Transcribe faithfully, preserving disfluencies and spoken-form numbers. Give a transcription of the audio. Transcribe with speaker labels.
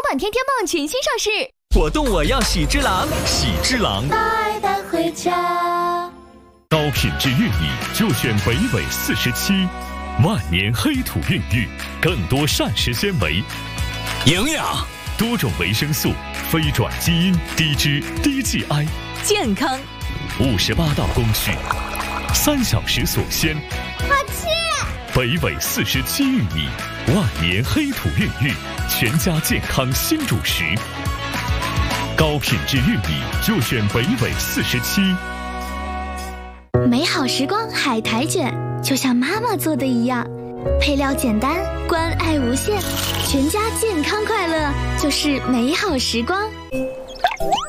Speaker 1: 管天天棒全新上市，
Speaker 2: 活动我要喜之郎，喜之郎
Speaker 1: 带带回家。
Speaker 3: 高品质玉米就选北纬四十七，万年黑土孕育，更多膳食纤维、
Speaker 2: 营养、
Speaker 3: 多种维生素、非转基因、低脂、低 G I，
Speaker 1: 健康。
Speaker 3: 五十八道工序，三小时锁鲜。
Speaker 1: 好吃！
Speaker 3: 北纬四十七玉米，万年黑土孕育，全家健康新主食。高品质玉米就选北纬四十七。
Speaker 4: 美好时光海苔卷，就像妈妈做的一样，配料简单，关爱无限，全家健康快乐就是美好时光。